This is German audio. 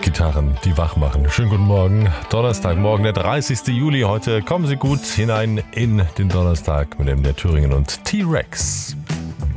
Gitarren, die wach machen. Schönen guten Morgen. Donnerstagmorgen, der 30. Juli. Heute kommen Sie gut hinein in den Donnerstag mit dem der Thüringen und T-Rex.